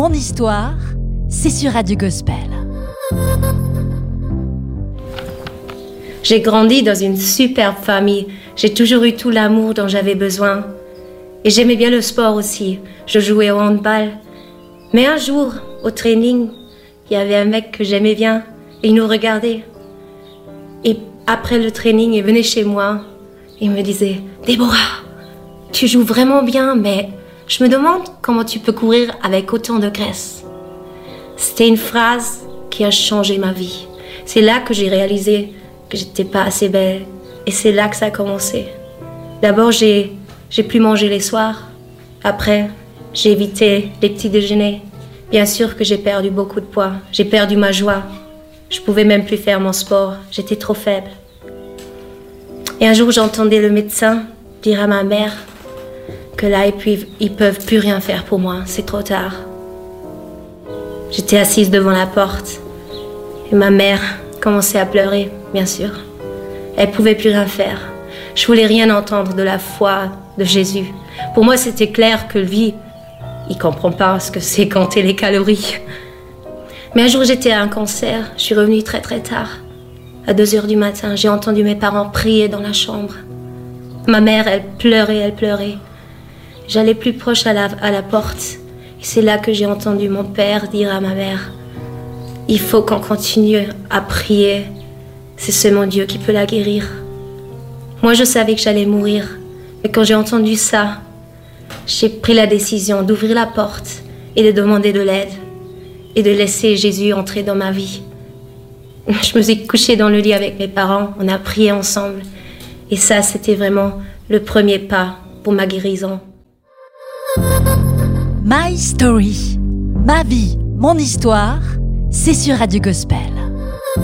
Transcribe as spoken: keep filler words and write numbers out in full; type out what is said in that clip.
mon histoire, c'est sur Radio Gospel. J'ai grandi dans une superbe famille. J'ai toujours eu tout l'amour dont j'avais besoin. Et j'aimais bien le sport aussi. Je jouais au handball. Mais un jour, au training, il y avait un mec que j'aimais bien. Et il nous regardait. Et après le training, il venait chez moi. Il me disait « Déborah, tu joues vraiment bien, mais je me demande comment tu peux courir avec autant de graisse. » C'était une phrase qui a changé ma vie. C'est là que j'ai réalisé que j'étais pas assez belle. Et c'est là que ça a commencé. D'abord, j'ai, j'ai pu manger les soirs. Après, j'ai évité les petits déjeuners. Bien sûr que j'ai perdu beaucoup de poids. J'ai perdu ma joie. Je pouvais même plus faire mon sport. J'étais trop faible. Et un jour, j'entendais le médecin dire à ma mère que là, ils ne peuvent plus rien faire pour moi. C'est trop tard. J'étais assise devant la porte. Et ma mère commençait à pleurer, bien sûr. Elle ne pouvait plus rien faire. Je voulais rien entendre de la foi de Jésus. Pour moi, c'était clair que lui, il ne comprend pas ce que c'est compter les calories. Mais un jour, j'étais à un concert. Je suis revenue très très tard. À deux heures du matin, j'ai entendu mes parents prier dans la chambre. Ma mère, elle pleurait, elle pleurait. J'allais plus proche à la, à la porte. Et c'est là que j'ai entendu mon père dire à ma mère « Il faut qu'on continue à prier. C'est seulement Dieu qui peut la guérir. » Moi, je savais que j'allais mourir. Mais quand j'ai entendu ça, j'ai pris la décision d'ouvrir la porte et de demander de l'aide. Et de laisser Jésus entrer dans ma vie. Je me suis couchée dans le lit avec mes parents. On a prié ensemble. Et ça, c'était vraiment le premier pas pour ma guérison. My Story, ma vie, mon histoire, c'est sur Radio Gospel.